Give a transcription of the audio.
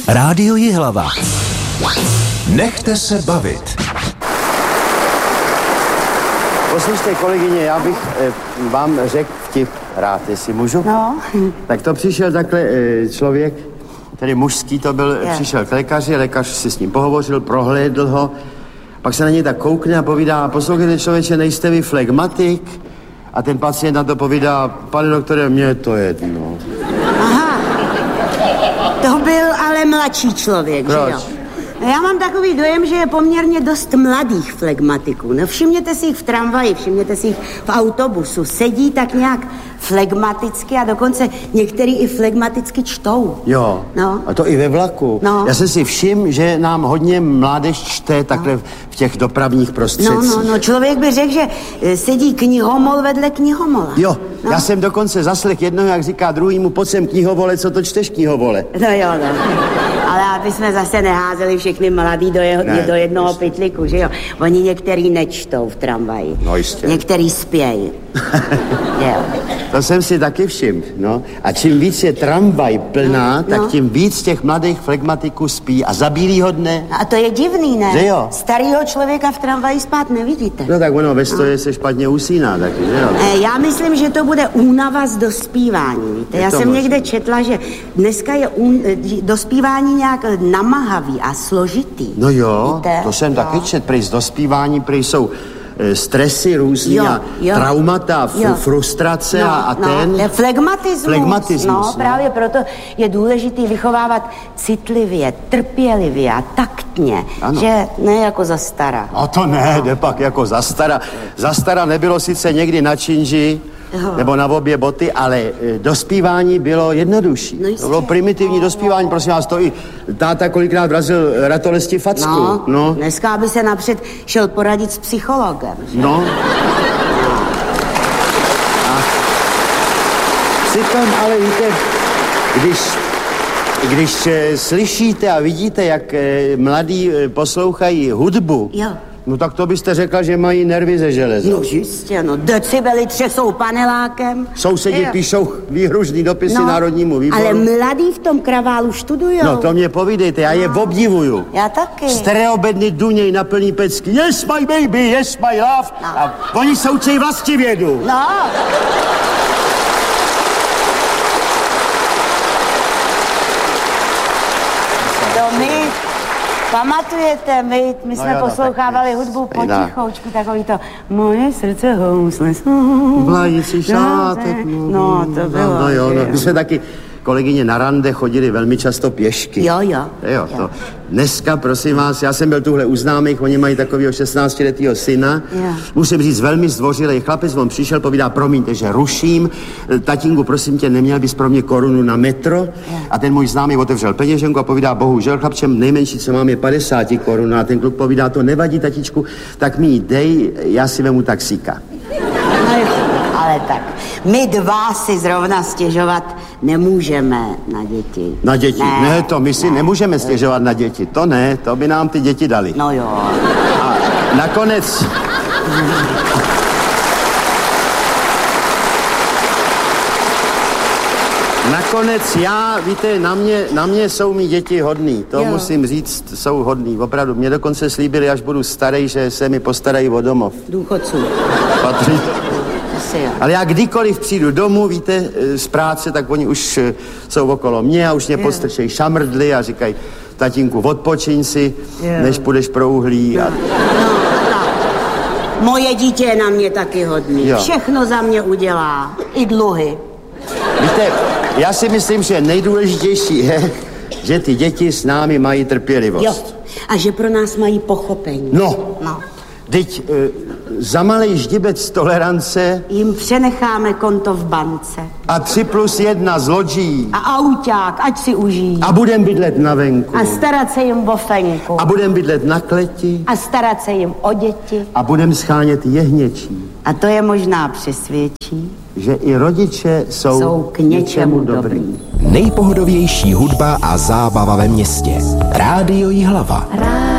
Rádio Jihlava. Nechte se bavit. Poslyšte, kolegyně, já bych vám řekl vtip rád, jestli můžu. No. Tak to přišel takhle člověk, tedy mužský to byl, přišel k lékaři, lékař si s ním pohovořil, prohlédl ho, pak se na něj tak koukne a povídá, poslouchejte člověče, nejste vy flegmatik? A ten pacient na to povídá, pane doktore, mně je to jedno. Aha, to byl ale mladší člověk, Proč? že jo? Já mám takový dojem, že je poměrně dost mladých flegmatiků. No všimněte si jich v tramvaji, všimněte si jich v autobusu. Sedí tak nějak flegmaticky a dokonce některý i flegmaticky čtou. Jo, no. A to i ve vlaku. No. Já jsem si všiml, že nám hodně mládež čte takhle v těch dopravních prostředcích. No, člověk by řekl, že sedí knihomol vedle knihomola. Jo, no. Já jsem dokonce zaslech jednoho, jak říká druhýmu, pojď sem knihovole, co to čteš knihovole? No. Ale aby jsme zase neházeli všechny mladý do jednoho pytliku, že jo? Oni některý nečtou v tramvaji. No jistě. Některý spějí. Jo. To jsem si taky všiml, no. A čím víc je tramvaj plná, tak tím víc těch mladých flegmatiků spí a za bílýho dne. A to je divný, ne? Že jo? Starýho člověka v tramvaji spát nevidíte. No tak ono ve stoje se špatně usíná taky, že jo? Já myslím, že to bude únava z dospívání, víte? Já jsem někde četla, že dneska je dospívání nějak namahavý a složitý. No jo, víte? To jsem taky čet, prý z dospívání, prý jsou stresy různý a traumata, frustrace a ten... Flegmatismus. No, právě proto je důležitý vychovávat citlivě, trpělivě a taktně, ano. Že ne jako za stara. No to ne, jde pak jako za stara. Za stara nebylo sice někdy na činži, nebo na obě boty, ale dospívání bylo jednodušší. No to bylo primitivní dospívání, prosím vás, to i táta kolikrát vrazil ratolesti facku. No, dneska by se napřed šel poradit s psychologem. Že? No. A přitom, ale víte, když slyšíte a vidíte, jak mladí poslouchají hudbu, no tak to byste řekla, že mají nervy ze železa. No jistě, decibely třesou panelákem. Sousedi píšou výhružný dopisy Národnímu výboru. Ale mladí v tom kraválu študujou. No to mě povídejte, já je obdivuju. Já taky. Stereobedny duněj na plný pecky. Yes, my baby, yes, my love. No. A oni se učí vlastivědu. No. Pamatujete, my jsme poslouchávali hudbu potichoučku, takový to moje srdce housle. Vlající šátek. No, to bylo. My jsme taky, kolegyně, na rande chodili velmi často pěšky. Jo. To. Dneska, prosím vás, já jsem byl tuhle u známých, oni mají takového 16letého syna. Musím říct, velmi zdvořilej chlapec, on přišel, povídá, promiňte, že ruším. Tatínku, prosím tě, neměl bys pro mě korunu na metro? A ten můj známý otevřel peněženku a povídá, bohužel, chlapče, nejmenší, co mám, je 50 korun. A ten kluk povídá, to nevadí, tatičku, tak mi ji dej, já si vemu taxíka. Ale tak, my dva si zrovna stěžovat nemůžeme na děti. Na děti? Ne, to my si nemůžeme stěžovat na děti. To ne, to by nám ty děti dali. No jo. A nakonec... Nakonec víte, na mě jsou mý děti hodný, to musím říct, jsou hodný, opravdu. Mě dokonce slíbili, až budu starej, že se mi postarají o domov. Důchodců. Patří. Ale já kdykoliv přijdu domů, víte, z práce, tak oni už jsou okolo mě a už mě postrčejí šamrdly a říkají, tatínku, odpočiň si, než půjdeš pro uhlí. Moje dítě je na mě taky hodný. Všechno za mě udělá. I dluhy. Víte, já si myslím, že nejdůležitější je, že ty děti s námi mají trpělivost. A že pro nás mají pochopení. No. Teď za malej ždibec tolerance jim přenecháme konto v bance. A 3+1 z lodží. A auták, ať si užijí. A budem bydlet na venku. A starat se jim o fenku. A budem bydlet na kleti. A starat se jim o děti. A budem schánět jehněčí. A to je možná přesvědčí, že i rodiče jsou k něčemu dobrý. Nejpohodovější hudba a zábava ve městě. Rádio Jihlava.